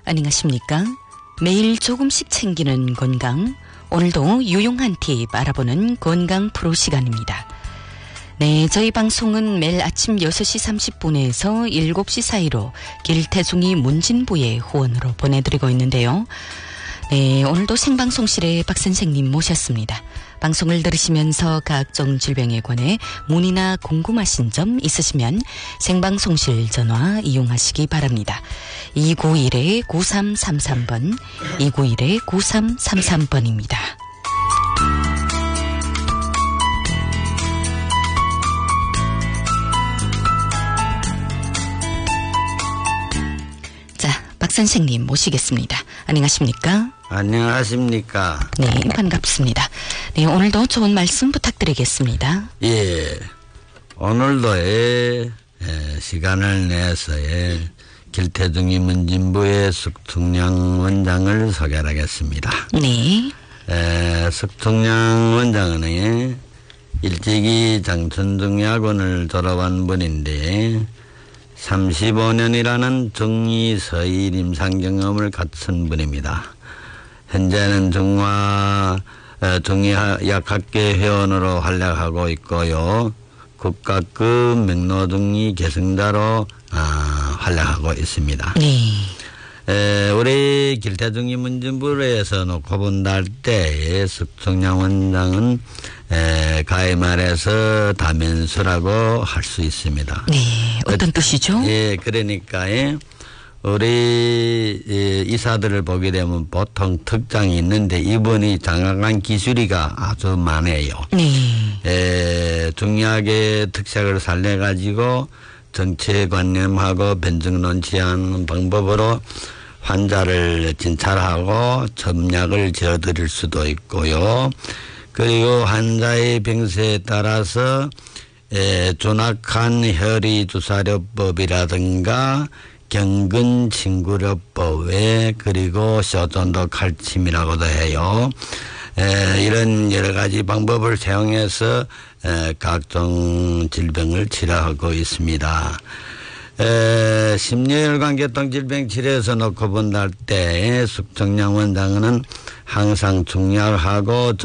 안녕하십니까? 매일 조금씩 챙기는 건강, 오늘도 유용한 팁 알아보는 건강 프로 시간입니다. 네, 저희 방송은 매일 아침 6시 30분에서 7시 사이로 길태중이 문진부의 후원으로 보내드리고 있는데요. 네, 오늘도 생방송실에 박 선생님 모셨습니다. 방송을 들으시면서 각종 질병에 관해 문의나 궁금하신 점 있으시면 생방송실 전화 이용하시기 바랍니다. 291-9333번, 291-9333번입니다. 자, 박 선생님 모시겠습니다. 안녕하십니까? 안녕하십니까? 네, 반갑습니다. 네, 오늘도 좋은 말씀 부탁드리겠습니다. 예, 오늘도 시간을 내서 길태중이 문진부의 석퉁량 원장을 소개하겠습니다. 네. 석퉁량 원장은 일찍이 장천중의학원을 졸업한 분인데 35년이라는 중의서일 임상 경험을 갖춘 분입니다. 현재는 중의약학계 회원으로 활약하고 있고요. 국가급 맥노중의 계승자로 활약하고 있습니다. 네. 우리 길태중이 문진부에서 놓고 본다 할 때 석퉁량 원장은 가히 말해서 다면수라고 할 수 있습니다. 네, 어떤 뜻이죠? 예, 그러니까 우리 의사들을 보게 되면 보통 특장이 있는데 이분이 장악한 기술이가 아주 많아요. 네. 중의학의 특색을 살려가지고 정체관념하고 변증론 취하는 방법으로 환자를 진찰하고 점약을 지어드릴 수도 있고요. 그리고 환자의 병세에 따라서 존악한 혈의주사료법이라든가 경근친구료법 그리고 쇼존도 칼침이라고도 해요. 이런 여러 가지 방법을 사용해서 각종 질병을 치료하고 있습니다. 심뇌혈관계통 질병 치료에서 놓고 본다 할 때 석퉁량 원장은 항상 중약하고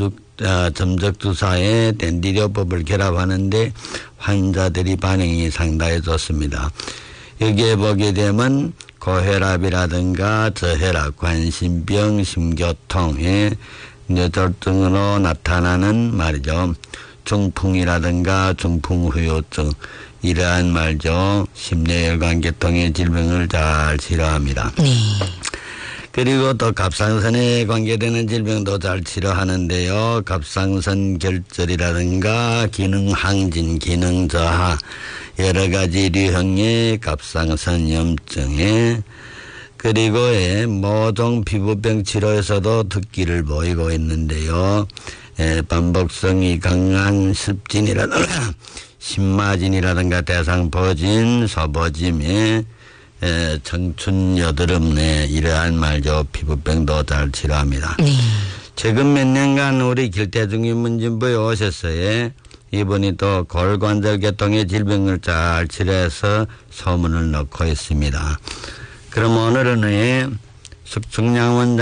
점적주사에 덴디료법을 결합하는데 환자들이 반응이 상당히 좋습니다. 여기에 보게 되면 고혈압이라든가 저혈압, 관심병, 심교통, 뇌졸중으로 나타나는 말이죠. 중풍이라든가 중풍후유증 이러한 말이죠. 심뇌혈관계통의 질병을 잘 치료합니다. 네. 그리고 또 갑상선에 관계되는 질병도 잘 치료하는데요. 갑상선 결절이라든가 기능 항진, 기능 저하 여러 가지 유형의 갑상선 염증에 그리고 모종 피부병 치료에서도 특기를 보이고 있는데요. 반복성이 강한 습진이라든가 신마진이라든가 대상포진, 소포진, 청춘 여드름 이러한 말죠. 피부병도 잘 치료합니다. 네. 최근 몇 년간 우리 길태중이 문진부에 오셨어요. 이분이 또 골관절계통의 질병을 잘 치료해서 소문을 넣고 있습니다. 그럼 오늘은 석퉁량 원장